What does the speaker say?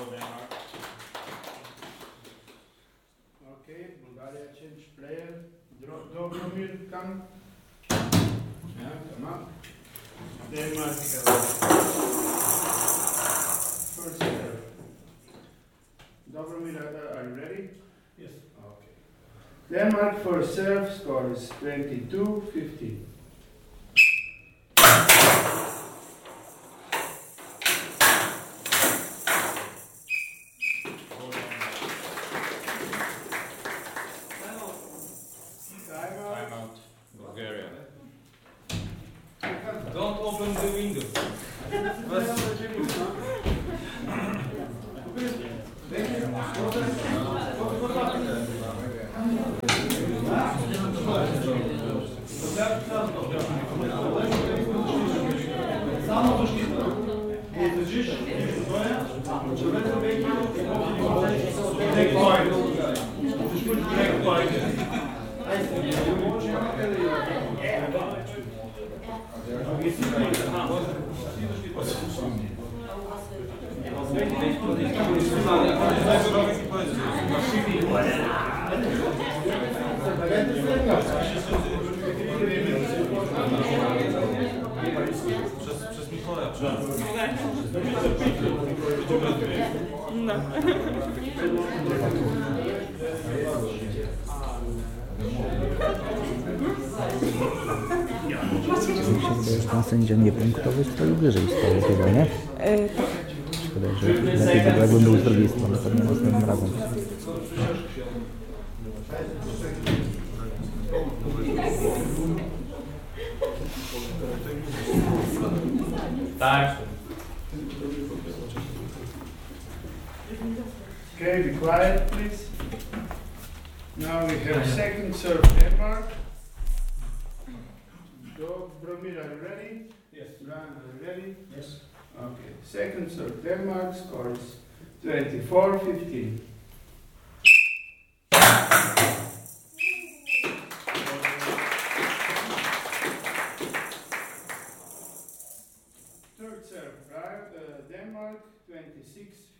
Okay, Bulgaria change player. Dobromir, come. Yeah, come up. Denmark first serve. Dobromir, are you ready? Yes. Okay. Denmark first serve, score is 22-15. Timeout. Bulgaria. Don't open the window. Przez Mikołaja. Że ten sędzia nie punktowy stoi wyżej stoi chyba, nie? Szkoda, że lepiej by było, jakbym był z drugiej strony, to nie następnym razem. Tak. Okay, be quiet, please. Now we have second serve Denmark. Dobromir, are you ready? Yes. Bran, are you ready? Yes. Okay, second serve Denmark, score is 24-15. Third serve, Denmark, 26-15.